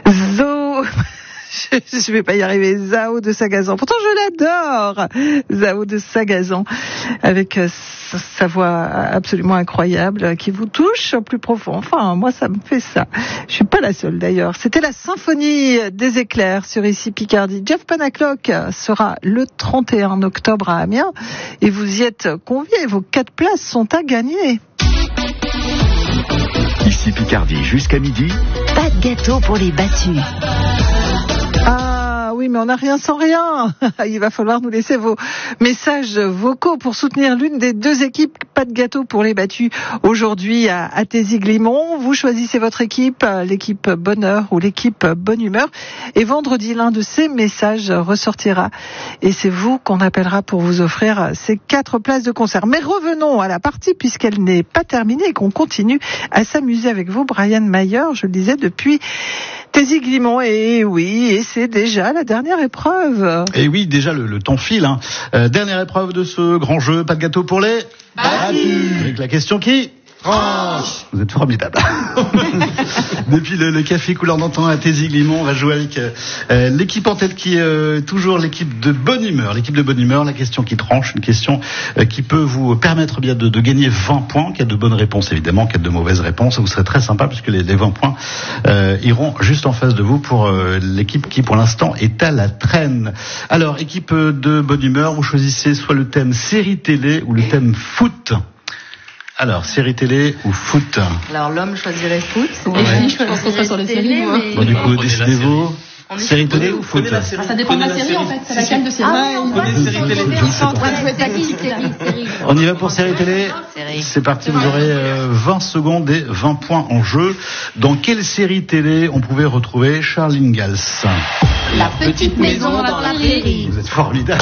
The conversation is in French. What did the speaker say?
Zo, je vais pas y arriver. Zao de Sagazan. Pourtant, je l'adore. Zao de Sagazan, avec sa voix absolument incroyable, qui vous touche au plus profond. Enfin, moi, ça me fait ça. Je suis pas la seule, d'ailleurs. C'était la symphonie des éclairs sur Ici Picardie. Jeff Panaclock sera le 31 octobre à Amiens, et vous y êtes conviés. Vos 4 places sont à gagner. Ici Picardie jusqu'à midi. Pas de gâteau pour les battus. Ah oui, mais on n'a rien sans rien. Il va falloir nous laisser vos messages vocaux pour soutenir l'une des 2 équipes. Pas de gâteau pour les battus aujourd'hui à Taisy-Glimont. Vous choisissez votre équipe, l'équipe Bonheur ou l'équipe Bonne Humeur. Et vendredi, l'un de ces messages ressortira. Et c'est vous qu'on appellera pour vous offrir ces 4 places de concert. Mais revenons à la partie, puisqu'elle n'est pas terminée et qu'on continue à s'amuser avec vous, Brian Mayer, je le disais, depuis Taisy-Glimont. Et oui, et c'est déjà la dernière épreuve. Et oui, déjà le temps file. Dernière épreuve de ce grand jeu. Pas de gâteau pour les battus. Avec la question qui tranche. Vous êtes formidable. Depuis le café couleur d'antan à Taisy-Glimont, on va jouer avec l'équipe en tête qui est toujours l'équipe de Bonne Humeur. L'équipe de Bonne Humeur, la question qui tranche, une question qui peut vous permettre bien de gagner 20 points, en cas de bonnes réponses évidemment, en cas de mauvaises réponses. Vous serez très sympa puisque les 20 points iront juste en face de vous pour l'équipe qui pour l'instant est à la traîne. Alors, équipe de Bonne Humeur, vous choisissez soit le thème série télé ou le thème foot. Alors, série télé ou foot? Alors, l'homme choisirait foot. Les filles, je pense qu'on sera sur les séries. Bon, du coup, décidez-vous. Série télé ou foot? Ça dépend de la série, en fait. C'est laquelle de série? On y va pour série télé. C'est parti, vous aurez 20 secondes et 20 points en jeu. Dans quelle série télé on pouvait retrouver Charles Ingalls? La petite maison dans la prairie. Vous êtes formidable.